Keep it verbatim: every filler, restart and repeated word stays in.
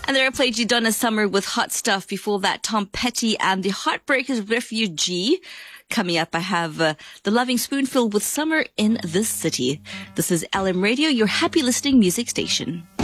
And there I played you Donna Summer with Hot Stuff. Before that, Tom Petty and the Heartbreakers Refugee. Coming up, I have uh, the Loving Spoonful with Summer in This City. This is L M Radio, your happy listening music station.